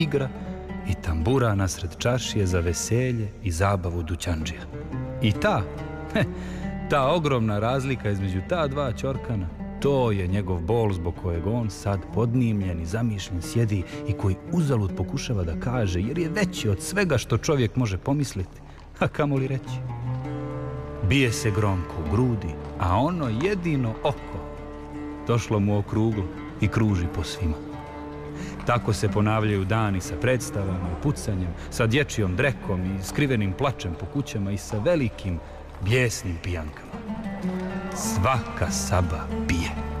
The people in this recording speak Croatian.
igra i tambura nasred čaršije za veselje i zabavu dućandžija. I ta ogromna razlika između ta dva ćorkana, to je njegov bol zbog kojeg on sad podnimljen i zamišljen sjedi i koji uzalud pokušava da kaže, jer je veći od svega što čovjek može pomisliti, a kamoli reći. Bije se gromko u grudi, a ono jedino oko došlo mu okruglo i kruži po svima. Tako se ponavljaju dani sa predstavama i pucanjem, sa dječjom drekom i skrivenim plačem po kućama i sa velikim, bijesnim pijankama. Svaka saba bije.